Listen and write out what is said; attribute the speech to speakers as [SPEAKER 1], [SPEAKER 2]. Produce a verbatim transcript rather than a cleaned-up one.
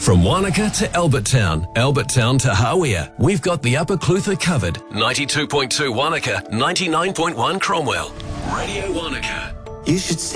[SPEAKER 1] From Wanaka to Albert Town, Albert Town to Hawea, we've got the Upper Clutha covered. ninety-two point two Wanaka, ninety-nine point one Cromwell. Radio Wanaka.
[SPEAKER 2] You should see